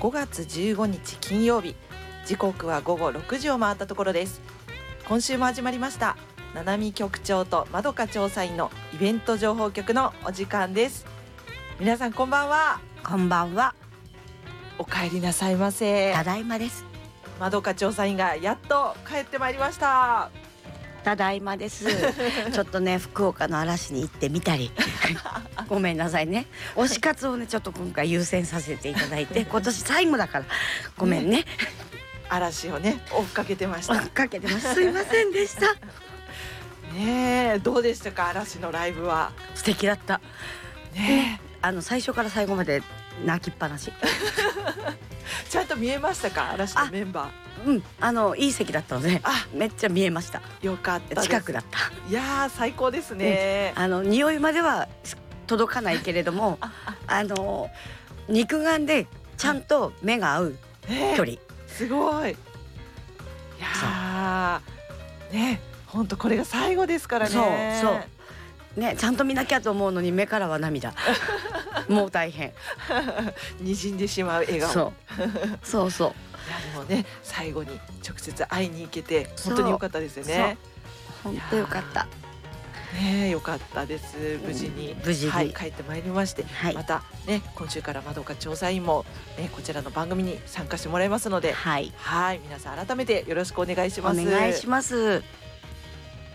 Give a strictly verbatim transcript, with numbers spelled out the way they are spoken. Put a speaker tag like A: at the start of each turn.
A: ごがつじゅうごにち金曜日、時刻はごごろくじを回ったところです。今週も始まりましたななみ局長とまどか調査員のイベント情報局のお時間です。皆さんこんばんは。
B: こんばんは。
A: お帰りなさいませ。
B: ただいまです。
A: まどか調査員がやっと帰ってまいりました。
B: ただいまですちょっとね福岡の嵐に行ってみたりごめんなさいね、推し活をねちょっと今回優先させていただいて今年最後だからごめんね、ね、
A: 嵐をね追っかけてました。
B: 追っかけてますすいませんでした
A: ねえ、どうでしたか、嵐のライブは。
B: 素敵だったね。あの最初から最後まで泣きっぱなし
A: ちゃんと見えましたか、嵐のメンバー。
B: うん、あのいい席だったのであめっちゃ見えました。
A: よかったです。
B: 近くだった。
A: いやー最高ですね、
B: うん、あの匂いまでは届かないけれどもあの肉眼でちゃんと目が合う距離、えー、
A: すごい。いやーね、本当これが最後ですからね。
B: そうそうね、ちゃんと見なきゃと思うのに目からは涙もう大変
A: 滲んでしまう笑顔。
B: そうそうそう。
A: いやでもね、最後に直接会いに行けて本当に良かったですよね。
B: 本当良かった。
A: ね、良かったです。無事に、
B: うん、無事に、
A: はい、帰ってまいりまして、
B: はい、
A: またね今週からまどか調査員も、ね、こちらの番組に参加してもらいますので、
B: はい、
A: はい皆さん改めてよろしくお願いします。
B: お願いします。